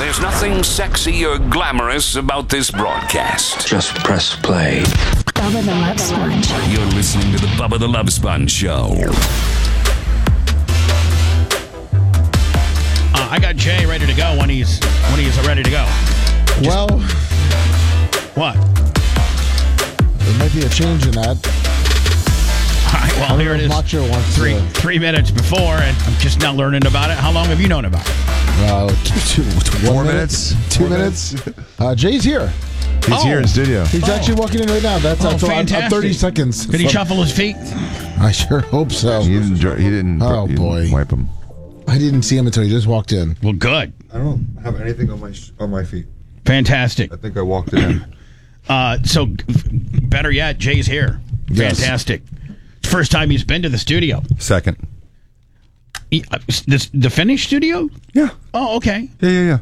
There's nothing sexy or glamorous about this broadcast. Just press play. Bubba the Love Sponge. You're listening to the Bubba the Love Sponge Show. I got Jay ready to go when he's ready to go. Well, What? there might be a change in that. All right, well, here it is. Macho wants to, 3 minutes before, and I'm just now learning about it. How long have you known about it? 4 minutes. 2 minutes. Jay's here. He's here in studio. He's actually walking in right now. That's I'm fantastic. 30 seconds. Did he shuffle his feet? I sure hope so. He didn't Oh, boy. wipe him. I didn't see him until he just walked in. Well, good. I don't have anything on my feet. Fantastic. I think I walked it in. So, better yet, Jay's here. Yes. Fantastic. First time he's been to the studio. Second. The finished studio? Yeah. Oh, okay. Yeah.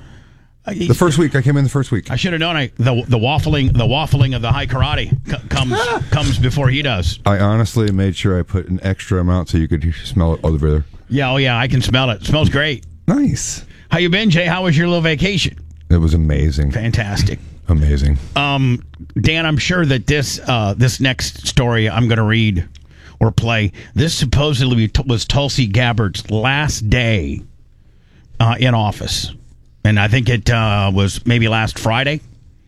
The first week. I came in the first week. I should have known. The waffling of the high karate comes before he does. I honestly made sure I put an extra amount so you could smell it over there. Yeah, oh yeah, I can smell it. It smells great. Nice. How you been, Jay? How was your little vacation? It was amazing. Fantastic. Amazing. Dan, I'm sure that this next story I'm going to read or play, this supposedly was Tulsi Gabbard's last day in office. And I think it was maybe last Friday.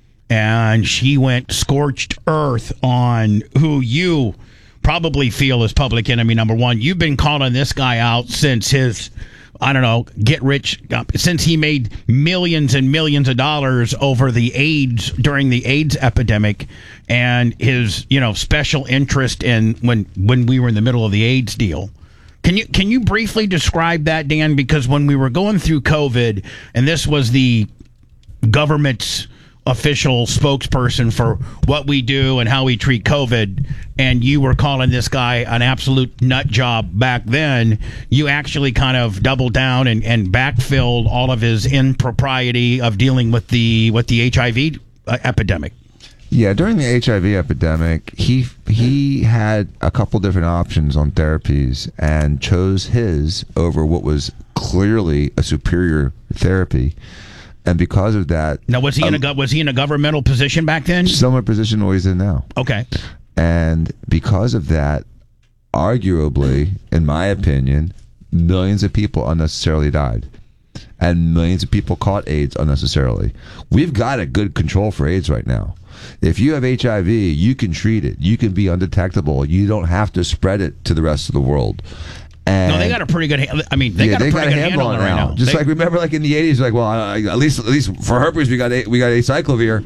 And she went scorched earth on who you probably feel is public enemy number one. You've been calling this guy out since his, I don't know, since he made millions and millions of dollars over during the AIDS epidemic and his, special interest in when we were in the middle of the AIDS deal. Can you briefly describe that, Dan? Because when we were going through COVID, and this was the government's official spokesperson for what we do and how we treat COVID, and you were calling this guy an absolute nut job back then, you actually kind of doubled down and backfilled all of his impropriety of dealing with the HIV epidemic. Yeah, during the HIV epidemic, he had a couple different options on therapies and chose his over what was clearly a superior therapy. And because of that, now was he in a governmental position back then? Similar position always in now. Okay. And because of that, arguably, in my opinion, millions of people unnecessarily died. And millions of people caught AIDS unnecessarily. We've got a good control for AIDS right now. If you have HIV, you can treat it. You can be undetectable. You don't have to spread it to the rest of the world. And no, they got a pretty good. Got a pretty good handle on it right now. Just like remember, like in the '80s, like at least for herpes, we got acyclovir.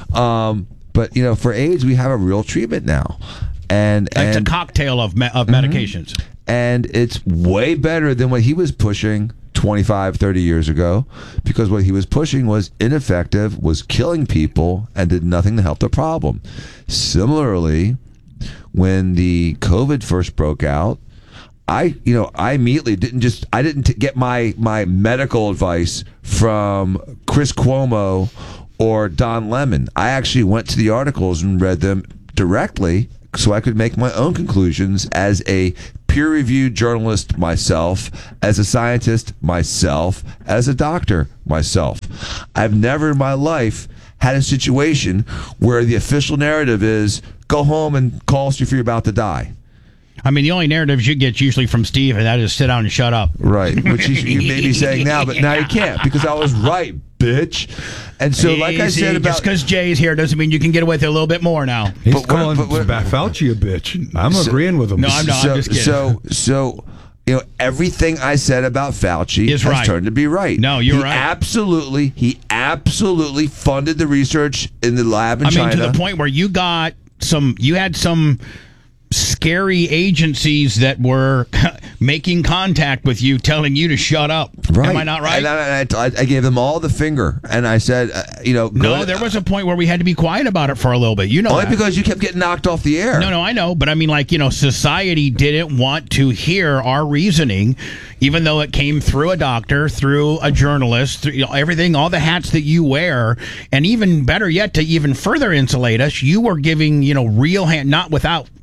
But for AIDS, we have a real treatment now, and it's a cocktail of medications, and it's way better than what he was pushing 25, 30 years ago, because what he was pushing was ineffective, was killing people, and did nothing to help the problem. Similarly, when the COVID first broke out, I immediately didn't get my medical advice from Chris Cuomo or Don Lemon. I actually went to the articles and read them directly so I could make my own conclusions as a peer-reviewed journalist myself, as a scientist myself, as a doctor myself. I've never in my life had a situation where the official narrative is go home and call us if you're about to die. I mean, the only narratives you get usually from Steve, and that is sit down and shut up. Right, which you may be saying now, but now you can't because I was right, bitch. And so, like I said about... Just because Jay's here doesn't mean you can get away with it a little bit more now. He's calling Fauci a bitch. I'm agreeing with him. No, I'm not. I'm just kidding. So everything I said about Fauci has turned to be right. No, you're right. He absolutely funded the research in the lab in China. I mean, to the point where you had some scary agencies that were making contact with you, telling you to shut up. Right. Am I not right? And I gave them all the finger, and I said, No, there was a point where we had to be quiet about it for a little bit. Only because you kept getting knocked off the air. No, I know. But I mean, society didn't want to hear our reasoning, even though it came through a doctor, through a journalist, through everything, all the hats that you wear. And even better yet, to even further insulate us, you were giving, real hand, not without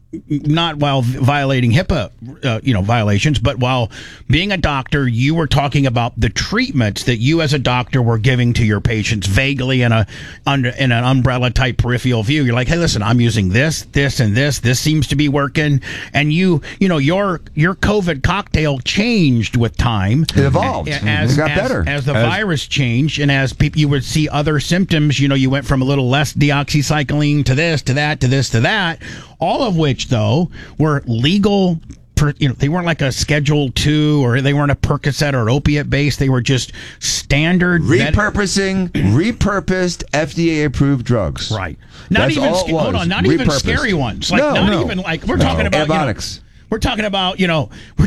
not while violating HIPAA, violations, but while being a doctor, you were talking about the treatments that you as a doctor were giving to your patients vaguely in an umbrella type peripheral view. You're like, hey, listen, I'm using this, and this. This seems to be working. And your COVID cocktail changed with time. It evolved. It got better. As the virus changed and as people, you would see other symptoms, you went from a little less deoxycycline to this, to that, to this, to that. All of which, though, were legal. They weren't like a Schedule II, or they weren't a Percocet or opiate based. They were just standard repurposed FDA-approved drugs. Right. Not even scary ones. Like not even like we're talking about antibiotics. We're talking about his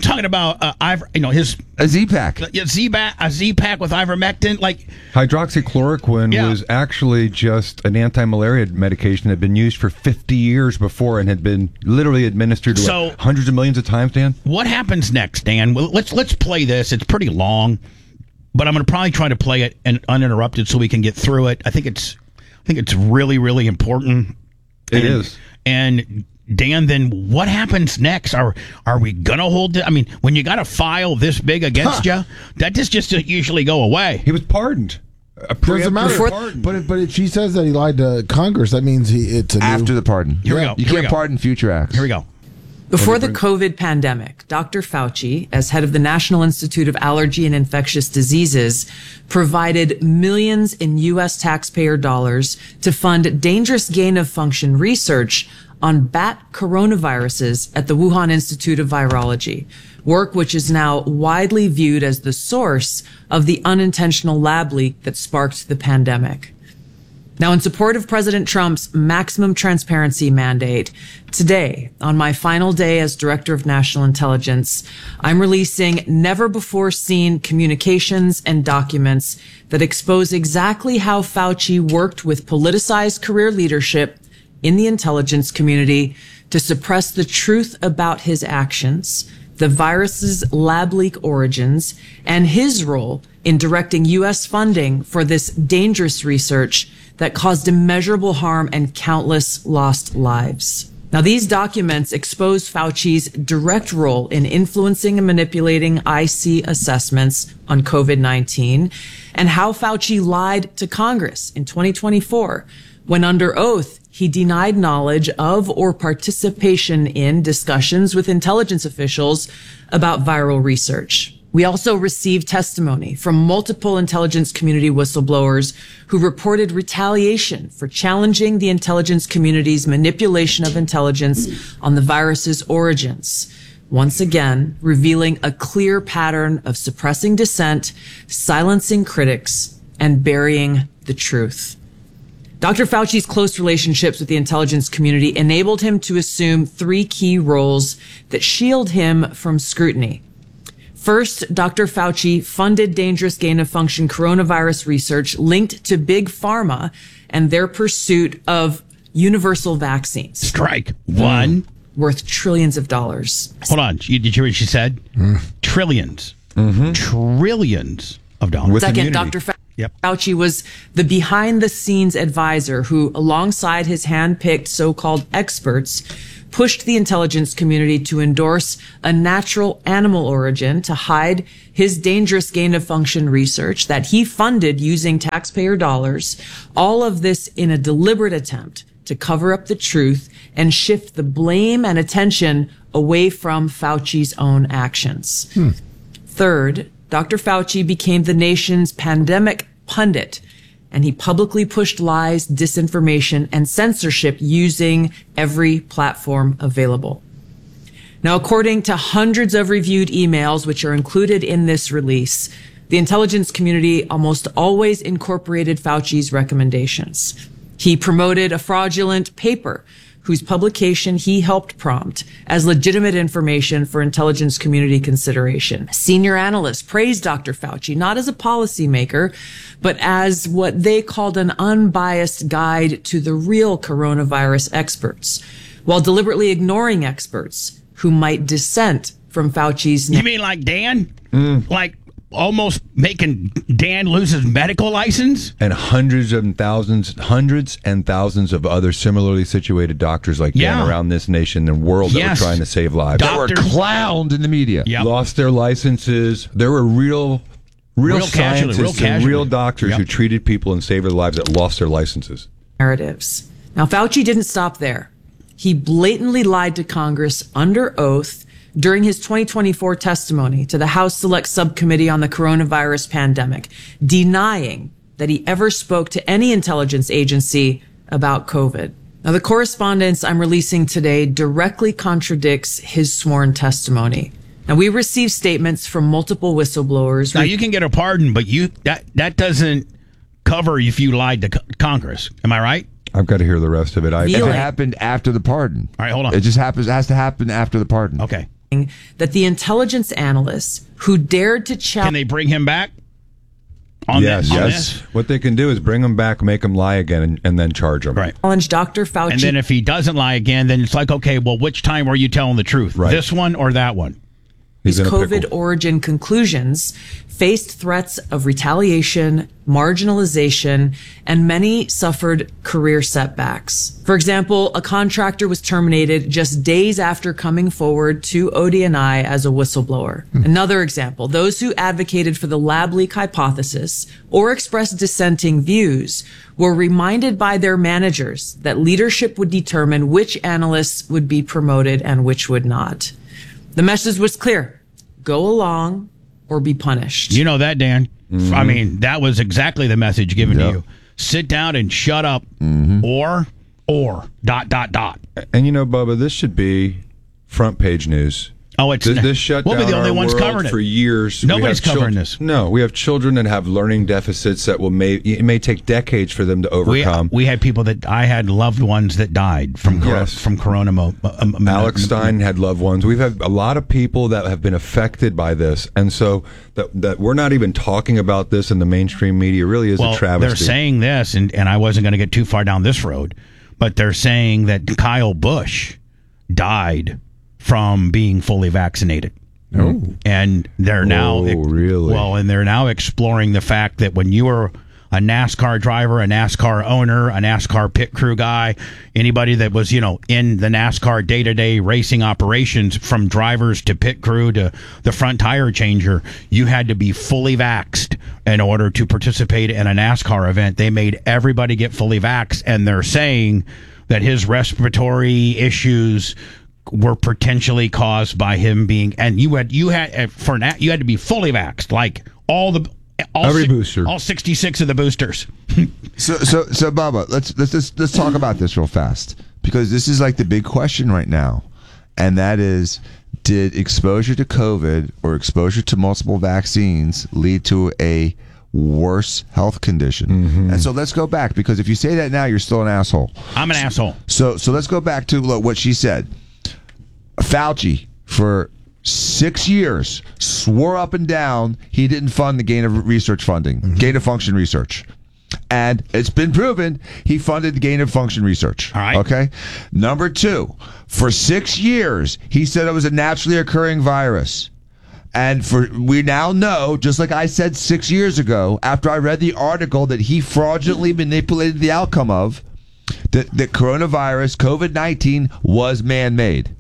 a Z-Pack. A Z-Pack with ivermectin, like hydroxychloroquine was actually just an anti-malaria medication that had been used for 50 years before and had been literally administered hundreds of millions of times. Dan, what happens next, Dan? Well, let's play this. It's pretty long, but I'm going to probably try to play it uninterrupted so we can get through it. I think it's really, really important. It is. And Dan, then what happens next? Are we gonna hold it? I mean, when you got a file this big against you, that just usually go away. He was pardoned. Doesn't matter. But if she says that he lied to Congress, that means it's after the pardon. Here we go. You can't pardon future acts. Here we go. Before the COVID pandemic, Dr. Fauci, as head of the National Institute of Allergy and Infectious Diseases, provided millions in U.S. taxpayer dollars to fund dangerous gain-of-function research on bat coronaviruses at the Wuhan Institute of Virology, work which is now widely viewed as the source of the unintentional lab leak that sparked the pandemic. Now, in support of President Trump's maximum transparency mandate, today, on my final day as Director of National Intelligence, I'm releasing never-before-seen communications and documents that expose exactly how Fauci worked with politicized career leadership in the intelligence community to suppress the truth about his actions, the virus's lab leak origins, and his role in directing U.S. funding for this dangerous research that caused immeasurable harm and countless lost lives. Now, these documents expose Fauci's direct role in influencing and manipulating IC assessments on COVID-19 and how Fauci lied to Congress in 2024 when under oath he denied knowledge of or participation in discussions with intelligence officials about viral research. We also received testimony from multiple intelligence community whistleblowers who reported retaliation for challenging the intelligence community's manipulation of intelligence on the virus's origins. Once again, revealing a clear pattern of suppressing dissent, silencing critics, and burying the truth. Dr. Fauci's close relationships with the intelligence community enabled him to assume three key roles that shield him from scrutiny. First, Dr. Fauci funded dangerous gain-of-function coronavirus research linked to Big Pharma and their pursuit of universal vaccines. Strike one. Worth trillions of dollars. Hold on. Did you hear what she said? Trillions. Mm-hmm. Trillions of dollars. Second, Dr. Fauci was the behind-the-scenes advisor who, alongside his hand-picked so-called experts, pushed the intelligence community to endorse a natural animal origin to hide his dangerous gain-of-function research that he funded using taxpayer dollars, all of this in a deliberate attempt to cover up the truth and shift the blame and attention away from Fauci's own actions. Third, Dr. Fauci became the nation's pandemic pundit, and he publicly pushed lies, disinformation, and censorship using every platform available. Now, according to hundreds of reviewed emails, which are included in this release, the intelligence community almost always incorporated Fauci's recommendations. He promoted a fraudulent paper whose publication he helped prompt as legitimate information for intelligence community consideration. Senior analysts praised Dr. Fauci not as a policymaker, but as what they called an unbiased guide to the real coronavirus experts, while deliberately ignoring experts who might dissent from Fauci's... You mean like Dan? Like almost making Dan lose his medical license? And hundreds and thousands of other similarly situated doctors like Dan around this nation and world that were trying to save lives. That were clowned in the media. Yep. Lost their licenses. There were real scientists and real doctors who treated people and saved their lives that lost their licenses. Narratives. Now, Fauci didn't stop there. He blatantly lied to Congress under oath during his 2024 testimony to the House Select Subcommittee on the Coronavirus Pandemic, denying that he ever spoke to any intelligence agency about COVID. Now, the correspondence I'm releasing today directly contradicts his sworn testimony. Now, we received statements from multiple whistleblowers. Now, you can get a pardon, but that doesn't cover if you lied to Congress. Am I right? I've got to hear the rest of it. If it happened after the pardon. All right, hold on. It just has to happen after the pardon. Okay. That the intelligence analysts who dared to challenge... Can they bring him back? Yes. What they can do is bring him back, make him lie again, and then charge him. Right. Challenge Dr. Fauci. And then if he doesn't lie again, then it's like, okay, well, which time were you telling the truth? Right. This one or that one? His COVID origin conclusions faced threats of retaliation, marginalization, and many suffered career setbacks. For example, a contractor was terminated just days after coming forward to ODNI as a whistleblower. Another example, those who advocated for the lab leak hypothesis or expressed dissenting views were reminded by their managers that leadership would determine which analysts would be promoted and which would not. The message was clear. Go along or be punished. You know that, Dan. Mm-hmm. I mean, that was exactly the message given to you. Sit down and shut up or ... And you know, Bubba, this should be front page news. Oh, it's this shut down we'll be the only ones covering it for years. Nobody's covering this. No, we have children that have learning deficits that it may take decades for them to overcome. We had people I had loved ones that died from corona. Alex Stein had loved ones. We've had a lot of people that have been affected by this, and so that we're not even talking about this in the mainstream media really is a travesty. They're saying this, and I wasn't going to get too far down this road, but they're saying that Kyle Busch died from being fully vaccinated. Oh. And they're now really? Well, and they're now exploring the fact that when you were a NASCAR driver, a NASCAR owner, a NASCAR pit crew guy, anybody that was, in the NASCAR day-to-day racing operations, from drivers to pit crew to the front tire changer, you had to be fully vaxxed in order to participate in a NASCAR event. They made everybody get fully vaxxed, and they're saying that his respiratory issues were potentially caused by him being, and you had to be fully vaxxed, like every booster, all 66 of the boosters. So Bubba, let's talk about this real fast, because this is like the big question right now, and that is, did exposure to COVID or exposure to multiple vaccines lead to a worse health condition? Mm-hmm. And so let's go back, because if you say that now, you're still an asshole. I'm an asshole. So let's go back to what she said. Fauci, for 6 years, swore up and down he didn't fund the gain of research funding, gain of function research. And it's been proven he funded the gain of function research. All right. Okay? Number two, for 6 years, he said it was a naturally occurring virus. And we now know, just like I said 6 years ago, after I read the article that he fraudulently manipulated the outcome of, that coronavirus, COVID-19, was man-made.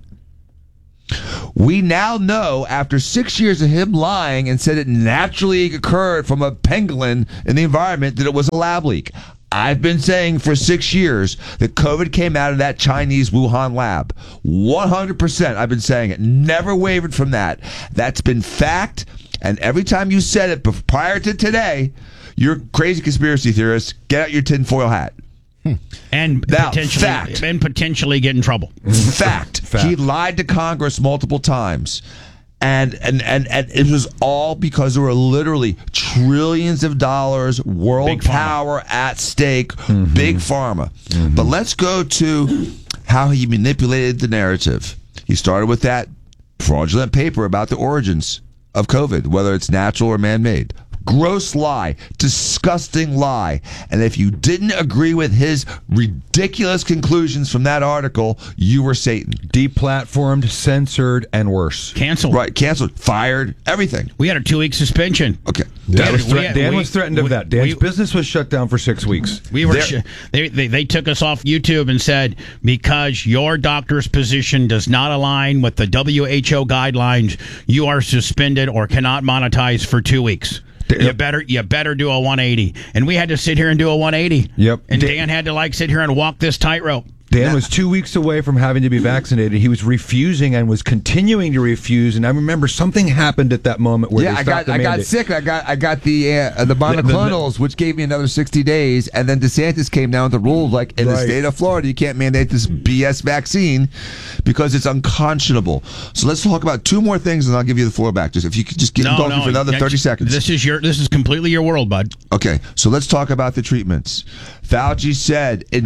We now know, after 6 years of him lying and said it naturally occurred from a pangolin in the environment, that it was a lab leak. I've been saying for 6 years that COVID came out of that Chinese Wuhan lab. 100%. I've been saying it. Never wavered from that. That's been fact. And every time you said it prior to today, you're crazy conspiracy theorists. Get out your tinfoil hat. And now, potentially get in trouble. Fact. He lied to Congress multiple times. And it was all because there were literally trillions of dollars, world power at stake, big pharma. Mm-hmm. But let's go to how he manipulated the narrative. He started with that fraudulent paper about the origins of COVID, whether it's natural or man-made. gross lie, disgusting lie. And if you didn't agree with his ridiculous conclusions from that article, you were Satan. Deplatformed, censored, and worse. Canceled. Right, canceled, fired, everything. We had a 2-week suspension. Okay. Dan was threatened of that. Dan's business was shut down for 6 weeks. We were. They took us off YouTube and said, because your doctor's position does not align with the WHO guidelines, you are suspended or cannot monetize for 2 weeks. You better do a 180. And we had to sit here and do a 180. Yep. And Dan had to sit here and walk this tightrope. Dan was 2 weeks away from having to be vaccinated. He was refusing and was continuing to refuse. And I remember something happened at that moment where they stopped the mandate. I got sick. I got the monoclonals, which gave me another 60 days. And then DeSantis came down with the rules like in the state of Florida, you can't mandate this BS vaccine because it's unconscionable. So let's talk about 2 more things, and I'll give you the floor back. Just if you could just get involved for another 30 seconds. This is completely your world, bud. Okay, so let's talk about the treatments. Fauci said in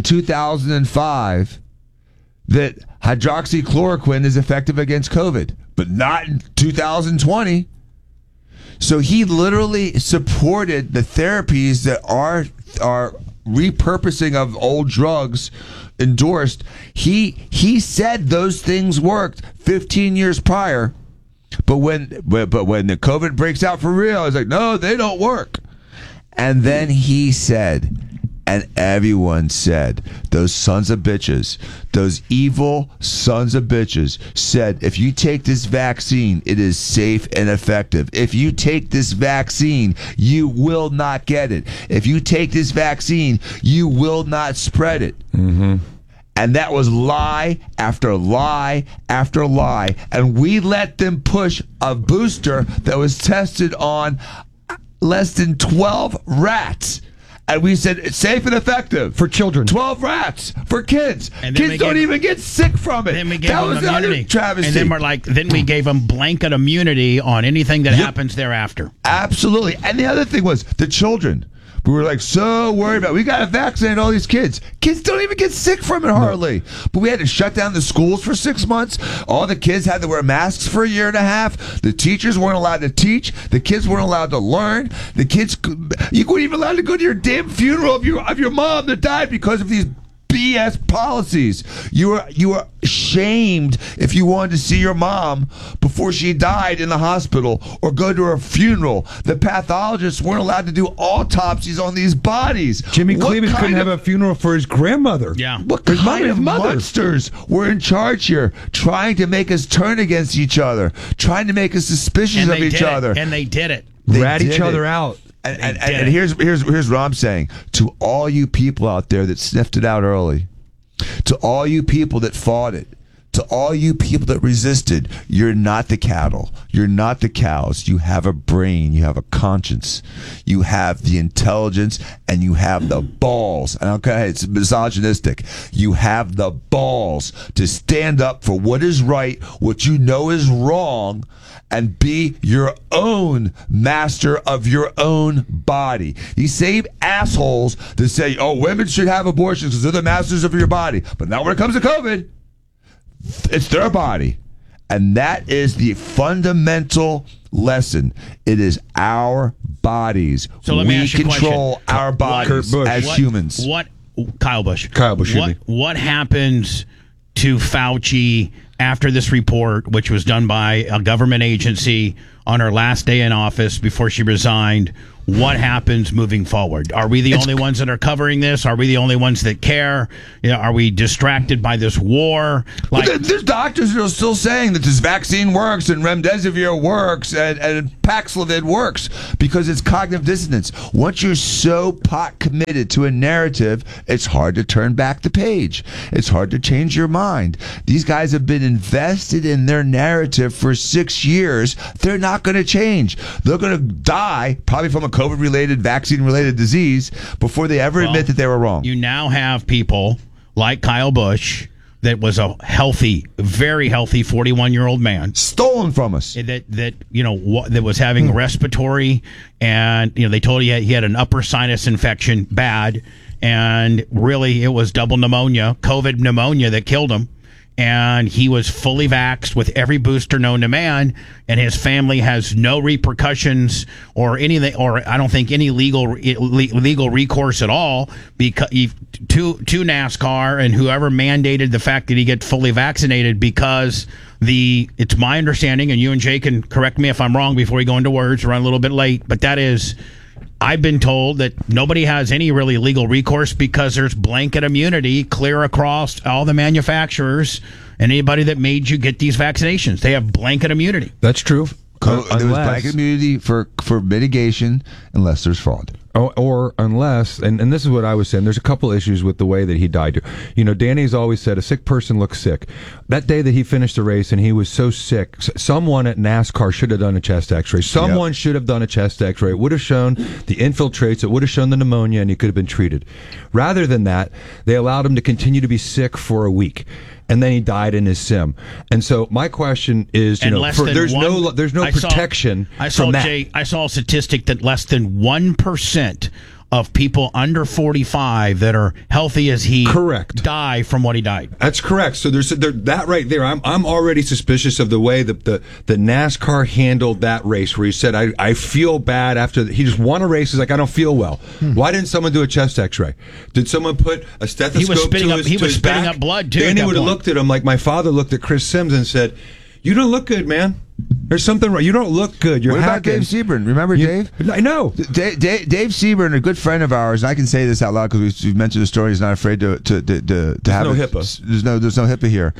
2005 that hydroxychloroquine is effective against COVID, but not in 2020. So he literally supported the therapies that are repurposing of old drugs endorsed. He said those things worked 15 years prior, but when the COVID breaks out for real, he's like, no, they don't work. And then he said, and everyone said, those sons of bitches, those evil sons of bitches said, if you take this vaccine, it is safe and effective. If you take this vaccine, you will not get it. If you take this vaccine, you will not spread it. Mm-hmm. And that was lie after lie after lie. And we let them push a booster that was tested on less than 12 rats. And we said it's safe and effective. For children. 12 rats. For kids. And kids don't even get sick from it. Then we gave that them was immunity. The other travesty. And then we gave them blanket immunity on anything that happens thereafter. Absolutely. And the other thing was the children. We were like so worried about. We got to vaccinate all these kids. Kids don't even get sick from it hardly. But we had to shut down the schools for 6 months. All the kids had to wear masks for a year and a half. The teachers weren't allowed to teach. The kids weren't allowed to learn. The kids, you weren't even allowed to go to your damn funeral of your mom that died because of these BS policies. You were shamed if you wanted to see your mom before she died in the hospital or go to her funeral. The pathologists weren't allowed to do autopsies on these bodies. Jimmy Cleavage couldn't have a funeral for his grandmother. Yeah. What kind of monsters were in charge here, trying to make us turn against each other, trying to make us suspicious of each other? And they did it. They rat did each other it. out. And here's what I'm saying to all you people out there that sniffed it out early, to all you people that fought it, to all you people that resisted. You're not the cattle. You're not the cows. You have a brain. You have a conscience. You have the intelligence, and you have the balls. And okay, it's misogynistic. You have the balls to stand up for what is right, what you know is wrong, and be your own master of your own body. These same assholes that say, oh, women should have abortions because they're the masters of your body. But now when it comes to COVID, it's their body. And that is the fundamental lesson. It is our bodies. So let me ask you a control question. our bodies as humans. Kyle Busch. What happens to Fauci after this report, which was done by a government agency on her last day in office before she resigned? What happens moving forward? Are we the only ones that are covering this? Are we the only ones that care? Are we distracted by this war? There's doctors that are still saying that this vaccine works and remdesivir works and Paxlovid works because it's cognitive dissonance. Once you're so pot committed to a narrative, it's hard to turn back the page. It's hard to change your mind. These guys have been invested in their narrative for 6 years. They're not going to change. They're going to die probably from a COVID-related, vaccine-related disease before they ever admit that they were wrong. You now have people like Kyle Busch that was a healthy, very healthy 41-year-old man. Stolen from us. That was having respiratory, and they told he had an upper sinus infection, bad, and really it was double pneumonia, COVID pneumonia that killed him. and he was fully vaxxed with every booster known to man, and his family has no repercussions or anything, or I don't think any legal recourse at all because to NASCAR and whoever mandated the fact that he get fully vaccinated, because it's my understanding, and you and Jay can correct me if I'm wrong before we go into words, run a little bit late, but that is, I've been told that nobody has any really legal recourse because there's blanket immunity clear across all the manufacturers and anybody that made you get these vaccinations. They have blanket immunity. That's true. There was blanket immunity for mitigation unless there's fraud. Or unless, and this is what I was saying, there's a couple issues with the way that he died. You know, Danny's always said a sick person looks sick. That day that he finished the race and he was so sick, someone at NASCAR should have done a chest x-ray. Someone should have done a chest x-ray. It would have shown the infiltrates, it would have shown the pneumonia, and he could have been treated. Rather than that, they allowed him to continue to be sick for a week. And then he died in his sim. And so my question is, there's no protection from that. Jay, I saw a statistic that less than 1% of people under 45 that are healthy as he die from what he died. That's correct. So there's that right there. I'm already suspicious of the way that the NASCAR handled that race, where he said, I feel bad after he just won a race. He's like, I don't feel well. Why didn't someone do a chest x-ray? Did someone put a stethoscope he was spitting to up, his He was his spitting back? up blood too. Danny would have looked at him like my father looked at Chris Sims and said, you don't look good, man. There's something wrong. You don't look good. You're what about Dave Sebring? Remember Dave? I know. Dave Sebring, a good friend of ours, and I can say this out loud because we've mentioned the story. He's not afraid to have no HIPAA. There's no HIPAA here.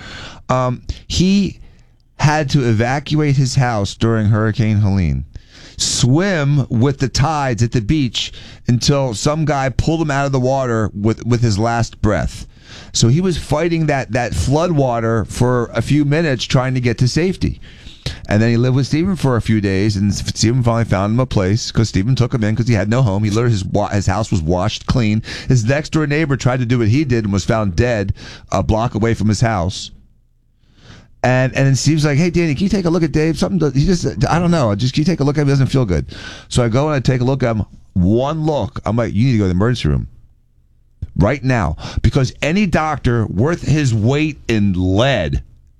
He had to evacuate his house during Hurricane Helene, swim with the tides at the beach until some guy pulled him out of the water with his last breath. So he was fighting that flood water for a few minutes trying to get to safety. And then he lived with Stephen for a few days, and Stephen finally found him a place because Stephen took him in because he had no home. He literally, his house was washed clean. His next door neighbor tried to do what he did and was found dead a block away from his house. And then Steve's like, hey, Danny, can you take a look at Dave? I don't know. Can you take a look at him? He doesn't feel good. So I go and I take a look at him. One look. I'm like, you need to go to the emergency room right now, because any doctor worth his weight in lead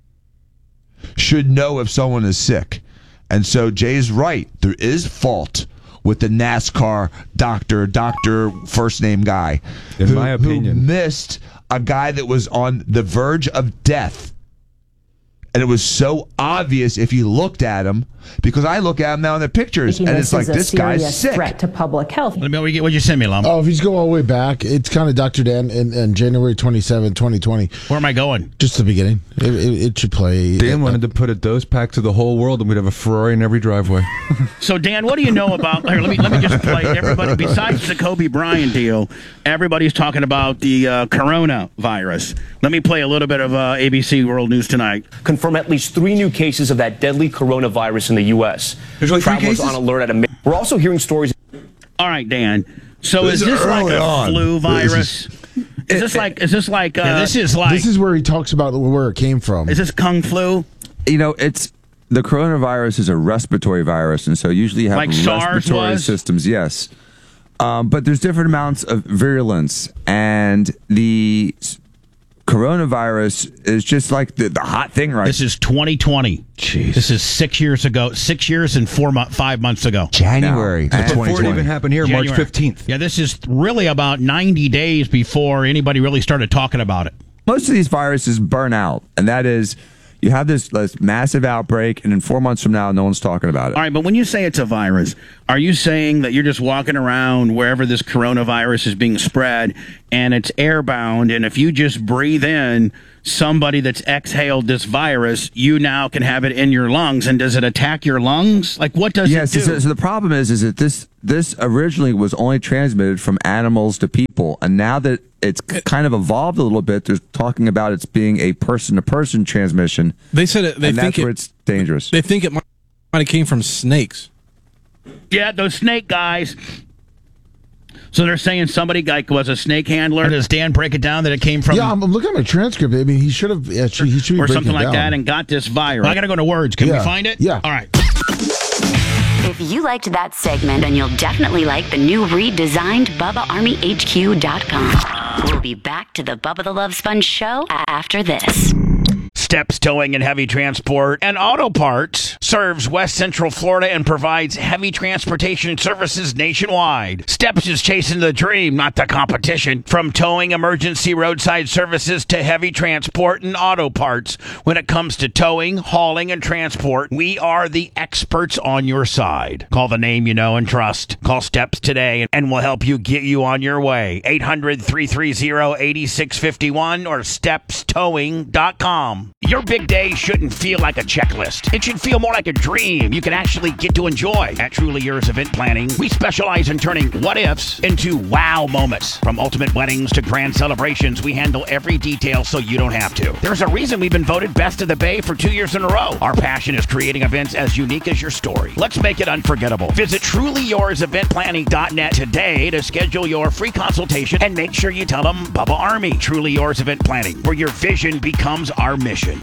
should know if someone is sick. And so Jay's right. There is fault with the NASCAR doctor first name guy, in my opinion, who missed a guy that was on the verge of death. And it was so obvious if you looked at him, because I look at him now in the pictures, and it's like, this guy's sick. Threat to public health. Let me, what'd you send me, Lum? Oh, if he's going all the way back, it's kind of Dr. Dan in January 27, 2020. Where am I going? Just the beginning. It should play. Dan wanted to put a dose pack to the whole world, and we'd have a Ferrari in every driveway. So, Dan, what do you know about... Here, let me just play. Everybody, besides the Kobe Bryant deal, everybody's talking about the coronavirus. Let me play a little bit of ABC World News Tonight. Confirm at least 3 new cases of that deadly coronavirus in the U.S. There's only 3 Travelers cases? on alert at We're also hearing stories. All right, Dan. So is this like a flu virus? Is this like? This is where he talks about where it came from. Is this Kung Flu? You know, it's the coronavirus is a respiratory virus, and so usually you have like respiratory systems. Yes, but there's different amounts of virulence, and the coronavirus is just like the hot thing right now. This is 2020. Jeez. This is 6 years ago. 6 years and 5 months ago. January. Before it even happened here, January. March 15th. Yeah, this is really about 90 days before anybody really started talking about it. Most of these viruses burn out, and that is, you have this massive outbreak, and in 4 months from now, no one's talking about it. All right, but when you say it's a virus, are you saying that you're just walking around wherever this coronavirus is being spread, and it's airbound, and if you just breathe in somebody that's exhaled this virus, you now can have it in your lungs, and does it attack your lungs? Like, what does it do? So the problem is that this originally was only transmitted from animals to people, and now that it's kind of evolved a little bit, they're talking about it's being a person-to-person transmission. They said it. That's where it's dangerous. They think it might have came from snakes. Yeah, those snake guys. So they're saying somebody was a snake handler. Or does Dan break it down that it came from? Yeah, I'm looking at my transcript. I mean, he should have. He should be or something breaking it like down. that, and got this virus. Well, I got to go to words. Can we find it? Yeah. All right. If you liked that segment, then you'll definitely like the new redesigned BubbaArmyHQ.com. We'll be back to the Bubba the Love Sponge show after this. Steps Towing and Heavy Transport and Auto Parts serves West Central Florida and provides heavy transportation services nationwide. Steps is chasing the dream, not the competition. From towing, emergency roadside services to heavy transport and auto parts. When it comes to towing, hauling, and transport, we are the experts on your side. Call the name you know and trust. Call Steps today and we'll help you get you on your way. 800-330-8651 or stepstowing.com. Your big day shouldn't feel like a checklist. It should feel more like a dream you can actually get to enjoy. At Truly Yours Event Planning, we specialize in turning what-ifs into wow moments. From ultimate weddings to grand celebrations, we handle every detail so you don't have to. There's a reason we've been voted Best of the Bay for 2 years in a row. Our passion is creating events as unique as your story. Let's make it unforgettable. Visit TrulyYoursEventPlanning.net today to schedule your free consultation and make sure you tell them Bubba Army. Truly Yours Event Planning, where your vision becomes our mission.